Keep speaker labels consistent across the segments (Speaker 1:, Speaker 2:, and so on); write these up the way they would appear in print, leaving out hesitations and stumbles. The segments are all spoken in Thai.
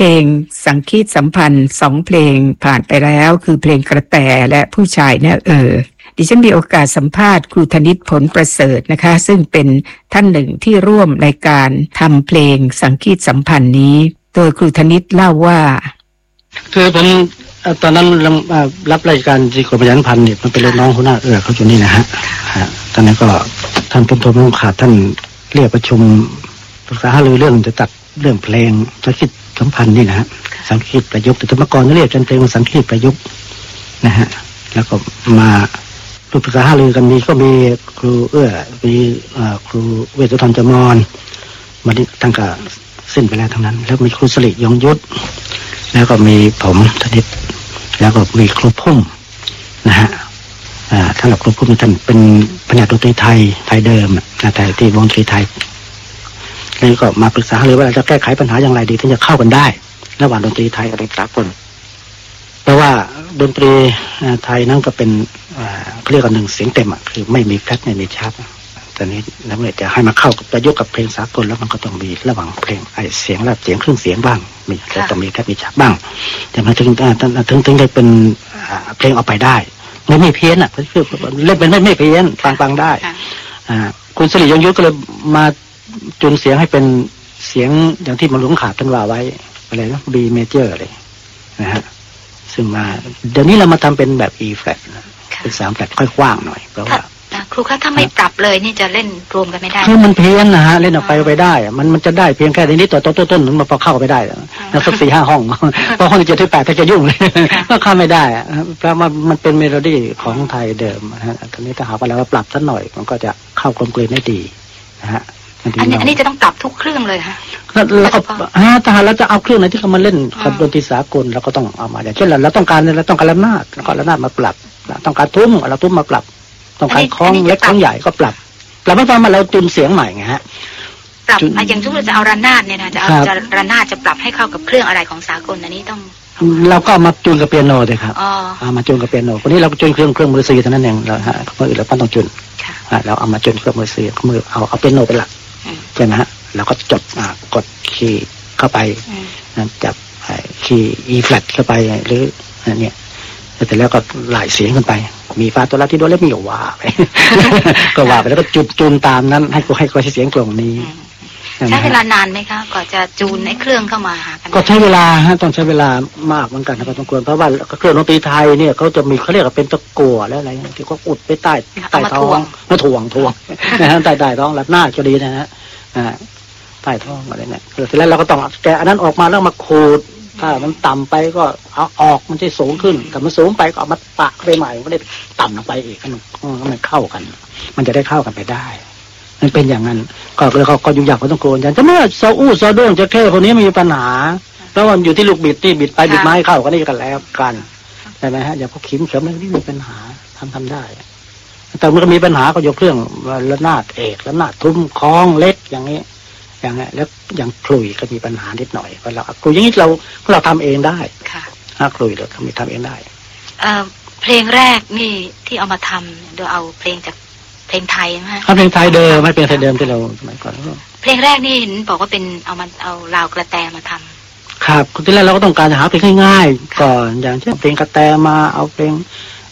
Speaker 1: ลงสังคีตสัมพันธ์2เพลงผ่านไปแล้วคือเพลงกระแตและผู้ชายเนี่ยดิฉันมีโอกาสสัมภาษณ์ครูธนิตผลประเสริฐนะคะซึ่งเป็นท่านหนึ่งที่ร่วมในการทำเพลงสังคีตสัมพันธ์นี้โดยครูธนิตเล่าว่า
Speaker 2: คือผมตอนนั้นรับราชการที่กรมประชาสัมพันธ์เนี่ยมันเป็นน้องหัวหน้าเขาอยู่นี่นะฮะตอนนั้นก็ท่านพลโทมุ่งขาดท่านเรียกประชุมปรึกษาหารือเรื่องจะตัดเรื่องเพลงสังคีตสัมพันธ์นี่นะฮะสังคีตประยุกต์แต่เมื่อก่อนเรียกเป็นเพลงสังคีตประยุกต์นะฮะแล้วก็มาปรึกษาหารือกันก็มีครูมีครูเวชธรจมรมาที่ตั้งแต่สิ้นไปแล้วทั้งนั้นแล้วมีครูสลิยงยุทธแล้วก็มีผมธนิตแล้วก็มีครูพุ่มนะฮะท่านหลักครูพุ่มท่านเป็นแผนกดนตรีไทยเดิมนะแต่ที่วงดนตรีไทยแล้วก็มาปรึกษาเลยว่าจะแก้ไขปัญหาอย่างไรดีที่จะเข้ากันได้ระหว่างดนตรีไทยกับดนตรีสากลเพราะว่าดนตรีไทยนั่นก็เป็นเรียกกันหนึ่งเสียงเต็มคือไม่มีแฟลตไม่มีชาร์ปตอนนี้แล้วเมื่อจะให้มาเข้ากับประยุกต์กับเพลงสากลแล้วมันก็ต้องมีระหว่างเพลงเสียงและเสียงเครื่องเสียงบ้างมีต้องมีแฟลตมีชาร์ปบ้างแต่มันถึงได้เป็นเพลงออกไปได้ไม่เพี้ยนคือเล่นเป็นไม่เพี้ยนฟังได้คุณสลิยงยุทธก็เลยมาจูนเสียงให้เป็นเสียงอย่างที่มันหลวงขาดท่านว่าไว้อะไรนะ B major อะไรนะฮะซึ่งมาเดี๋ยวนี้เรามาทำเป็นแบบ E flat เป็น3 flat ค่อยกว้างหน่อยเพราะว่า
Speaker 3: ครูคะถ้าไม่ปรับเลยนี่จะเล่นรวมกันไม่ได้
Speaker 2: คือมันเพี้ยนนะฮะเล่นออกไปได้มันจะได้เพียงแค่นี้ตัวต้นมันพอเข้าไปได้แล้วสัก 4-5 ห้องพอห้องที่7 ที่ 8ถ้าจะยุ่งเลยก็เข้าไม่ได้เพราะมันเป็นเมโลดี้ของไทยเดิมนะฮะทีนี้ถ้าหากว่าเราปรับสักหน่อยมันก็จะเข้ากลมกลืนได้ดีนะฮะ
Speaker 3: อันนี้จะต้องปรับทุกเครื่องเลยฮะ
Speaker 2: แล้วก็ถ้าเราจะเอาเครื่องไหนที่เขามาเล่นกับดนตรีสากลเราก็ต้องเอามาอย่างเช่นเราต้องการระนาดแล้วก็ระนาดมาปรับต้องการทุ้มเราทุ้มมาปรับต้องการคล้องเล็กคล้องใหญ่ก็ปรับไม่ฟังมาเราจูนเสียงใหม่ไงฮะ
Speaker 3: ปรับอย่างสมมติจะเอาระนาดเนี่ยนะจะระนาดจะปรับให้เข้ากับเครื่องอะไรของสากลอันนี้ต้อง
Speaker 2: เราก็มาจูนกับเปียโนเลยครับมาจูนกับเปียโนคนนี้เราจูนเครื่องมือซีเท่านั้นเองเราคนอื่นเราต้องจูนเราเอามาจูนเครื่องมือซีมือเอาเปียโนเป็นหลักใช่ไหมฮะเราก็จดกดคีย์เข้าไปจับคีย์ E flat เข้าไปหรือเนี่ยแต่แล้วก็หลายเสียงกันไปมีฟาโตลาที่โดนแล้วมีว่าไปก็ว่าไปแล้วก็จูนตามนั้นให้เสียงกลงนี้
Speaker 3: ใช้เวลานานไหมคะก่อนจะจูนในเครื่องเข้ามาหากัน
Speaker 2: ก็ใช้เวลาต้องใช้เวลามากเหมือนกันนะครับต้องควรเพราะว่าเครื่องดนตรีไทยเนี่ยเขาจะมีเขาเรียกว่าเป็นตะกั่วแล้วอะไรที่เขาอุดไปใต้ท้องมาถ่วงนะฮะใต้ท้องรับหน้าจะดีนะฮะใต้ท้องอะไรเนี่ยเสร็จแล้วเราก็ต้องแกะอันนั้นออกมาแล้วมาขูดถ้ามันต่ำไปก็เอาออกมันจะสูงขึ้นแต่มันสูงไปก็เอามาปะไปใหม่ก็ได้ต่ำลงไปอีกมันเข้ากันมันจะได้เข้ากันไปได้มันเป็นอย่างนั้นก็เลยเขาอยู่อย่างเขาต้องโกนอย่างแต่เมื่อซอด้งจะแค่คนนี้มีปัญหาแล้วมันอยู่ที่ลูกบิดที่บิดไปบิดไม้เข้ากันนี่กันแล้วกันใช่ไหมฮะอย่างพวกขิมเข็มอะไรนี่มีปัญหาทำได้แต่เมื่อมีปัญหาก็ยกเครื่องระนาดเอกระนาดทุ้มคล้องเล็กอย่างนี้อย่างนี้แล้วอย่างคลุยก็มีปัญหานิดหน่อยเพราะเราคลุยอย่างนี้เราทำเองได้ค่ะคลุยเราทำเองได้
Speaker 3: เพลงแรกนี่ที่เอามาทำโดยเอาเพลงจากเพลงไทยไหมคะ
Speaker 2: เพลงไทยเดิมไม่เป็นไทยเดิมที่เราสมัยก่อน
Speaker 3: เพลงแรกนี่เห็นบอกว่าเป็นเอาราวกระแตมาทำ
Speaker 2: ครับที่แรกเราก็ต้องการหาเพลงง่ายๆก่อนอย่างเช่นเพลงกระแตมาเอาเพลง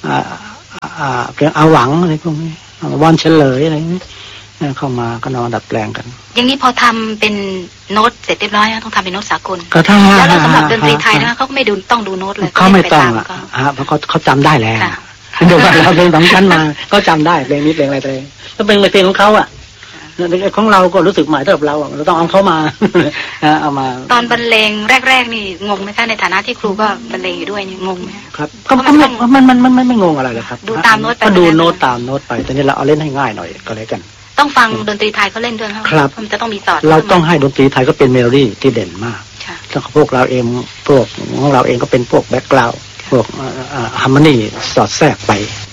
Speaker 2: เอาหวังอะไรพวกนี้วันเฉลยอะไรนี้เข้ามาก็นอนดัดแปลงกัน
Speaker 3: อย่างนี้พอทำเป็นโน้ตเสร็จเรียบร้อยต้องทำเป็นโน้ตสากล
Speaker 2: ก็ถ้า
Speaker 3: แล้วสำหรับดนตรีไทยนะเขาก็ไม่ต้องดูโน้ตเลย
Speaker 2: เขาไม่ต้องเพราะเขาจำได้แล้วดูว่าเราเพลงของฉันมาก็จำได้เพลงนี้เพลงอะไรก็เป็นเพลงของเขาของเราก็รู้สึกใหม่สำหรับเราต้องเอาเขามาเอามา
Speaker 3: ตอนบรรเลงแรกๆนี่งงไหมคะในฐานะที่ครูก็บรรเลงอยู่ด้วยนี่งงไหม
Speaker 2: ครับก็มันไม่งงอะไรเลยครับ
Speaker 3: ดูตามโน้ตไป
Speaker 2: ก็ดูโน้ตตามโน้ตไปแต่นี่เราเอาเล่นให้ง่ายหน่อยก็เลยกัน
Speaker 3: ต้องฟังดนตรีไทยเขาเล่นด้วยครับมันจะต้องมีสอด
Speaker 2: เราต้องให้ดนตรีไทยก็เป็นเมโลดี้ที่เด่นมากแล้วพวกเราเองพวกของเราเองก็เป็นพวกแบ็คกราวด์พวกฮาร์โมนีสอดแทรกไป